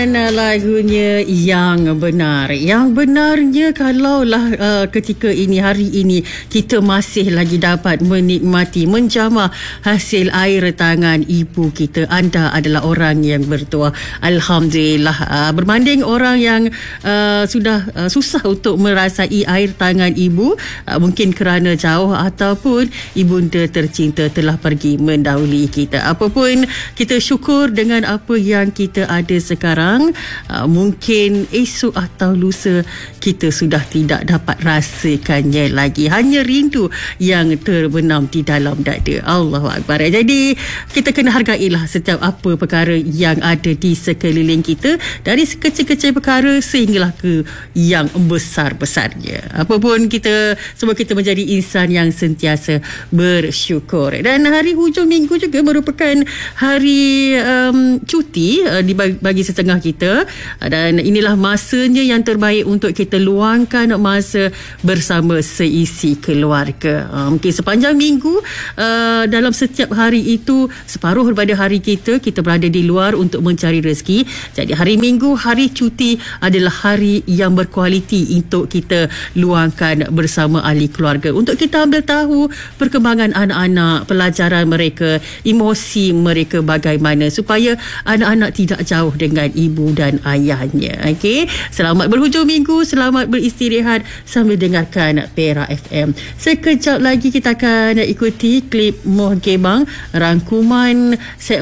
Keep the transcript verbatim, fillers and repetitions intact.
Lagunya Yang Benar. Yang benarnya kalaulah uh, ketika ini, hari ini, kita masih lagi dapat menikmati, menjamah hasil air tangan ibu kita, anda adalah orang yang bertuah. Alhamdulillah. Uh, berbanding orang yang uh, sudah uh, susah untuk merasai air tangan ibu, uh, mungkin kerana jauh ataupun ibunda tercinta telah pergi mendahului kita. Apapun, kita syukur dengan apa yang kita ada sekarang. Uh, mungkin esok atau lusa kita sudah tidak dapat rasakannya lagi, hanya rindu yang terbenam di dalam dada. Allahu Akbar. Jadi kita kena hargailah setiap apa perkara yang ada di sekeliling kita, dari sekecil-kecil perkara sehinggalah ke yang besar-besarnya. Apapun, kita semua kita menjadi insan yang sentiasa bersyukur. Dan hari hujung minggu juga merupakan hari um, cuti uh, dibagi bagi setengah kita, dan inilah masanya yang terbaik untuk kita luangkan masa bersama seisi keluarga. Uh, mungkin sepanjang minggu, uh, dalam setiap hari itu, separuh daripada hari kita kita berada di luar untuk mencari rezeki. Jadi hari minggu, hari cuti adalah hari yang berkualiti untuk kita luangkan bersama ahli keluarga, untuk kita ambil tahu perkembangan anak-anak, pelajaran mereka, emosi mereka bagaimana, supaya anak-anak tidak jauh dengan ibu dan ayahnya. Okey, selamat berhujung minggu, selamat beristirahat sambil dengarkan Perak F M. Sekejap lagi kita akan ikuti klip Moh Gebang, rangkuman